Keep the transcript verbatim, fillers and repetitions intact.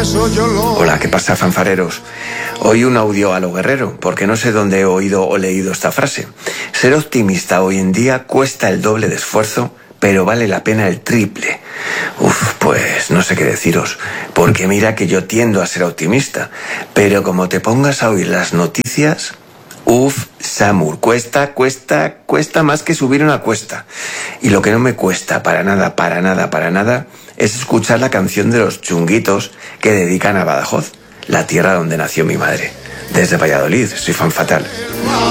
Hola, ¿qué pasa, fanfareros? Hoy un audio a lo guerrero, porque no sé dónde he oído o leído esta frase. Ser optimista hoy en día cuesta el doble de esfuerzo, pero vale la pena el triple. Uf, pues no sé qué deciros, porque mira que yo tiendo a ser optimista, pero como te pongas a oír las noticias... Uf, Samur, cuesta, cuesta, cuesta más que subir una cuesta. Y lo que no me cuesta para nada, para nada, para nada, es escuchar la canción de los Chunguitos que dedican a Badajoz, la tierra donde nació mi madre. Desde Valladolid, soy fan fatal.